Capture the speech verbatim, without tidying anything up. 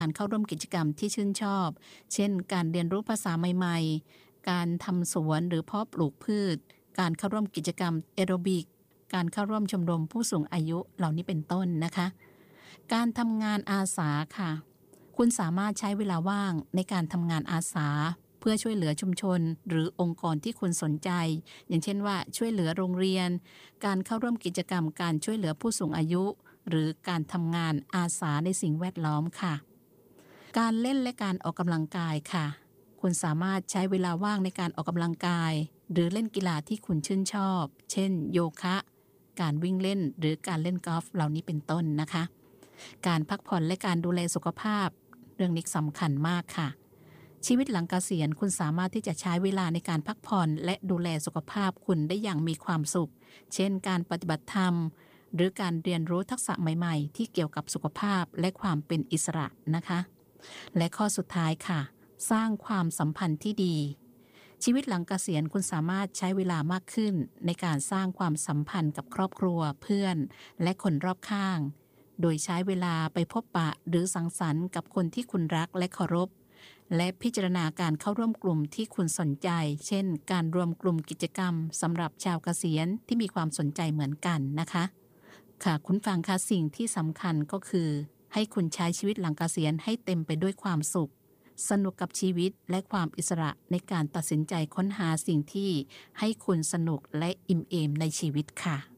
การเข้าร่วมกิจกรรมที่ชื่นชอบเช่นการเรียนรู้ภาษาใหม่ๆการทำสวนหรือเพาะปลูกพืชการเข้าร่วมกิจกรรมแอโรบิกการเข้าร่วมชมรมผู้สูงอายุเหล่านี้เป็นต้นนะคะการทำงานอาสาค่ะคุณสามารถใช้เวลาว่างในการทำงานอาสาเพื่อช่วยเหลือชุมชนหรือองค์กรที่คุณสนใจอย่างเช่นว่าช่วยเหลือโรงเรียนการเข้าร่วมกิจกรรมการช่วยเหลือผู้สูงอายุหรือการทำงานอาสาในสิ่งแวดล้อมค่ะการเล่นและการออกกำลังกายค่ะคุณสามารถใช้เวลาว่างในการออกกำลังกายหรือเล่นกีฬาที่คุณชื่นชอบเช่นโยคะการวิ่งเล่นหรือการเล่นกอล์ฟเหล่านี้เป็นต้นนะคะการพักผ่อนและการดูแลสุขภาพเรื่องนี้สำคัญมากค่ะชีวิตหลังเกษียณคุณสามารถที่จะใช้เวลาในการพักผ่อนและดูแลสุขภาพคุณได้อย่างมีความสุขเช่นการปฏิบัติธรรมหรือการเรียนรู้ทักษะใหม่ๆที่เกี่ยวกับสุขภาพและความเป็นอิสระนะคะและข้อสุดท้ายค่ะสร้างความสัมพันธ์ที่ดีชีวิตหลังเกษียณคุณสามารถใช้เวลามากขึ้นในการสร้างความสัมพันธ์กับครอบครัวเพื่อนและคนรอบข้างโดยใช้เวลาไปพบปะหรือสังสรรค์กับคนที่คุณรักและเคารพและพิจารณาการเข้าร่วมกลุ่มที่คุณสนใจเช่นการรวมกลุ่มกิจกรรมสำหรับชาวเกษียณที่มีความสนใจเหมือนกันนะคะค่ะคุณฟังค่ะสิ่งที่สำคัญก็คือให้คุณใช้ชีวิตหลังเกษียณให้เต็มไปด้วยความสุขสนุกกับชีวิตและความอิสระในการตัดสินใจค้นหาสิ่งที่ให้คุณสนุกและอิ่มเอมในชีวิตค่ะ